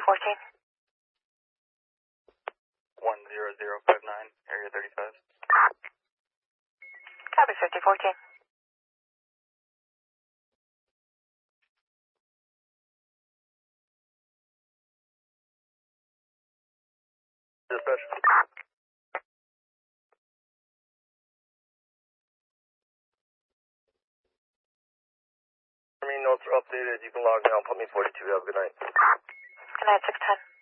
5014. 10059, area 35. Copy 5014. Dispatch. Notes are updated. You can log now. Put me 42. Have a good night. Good night, 610.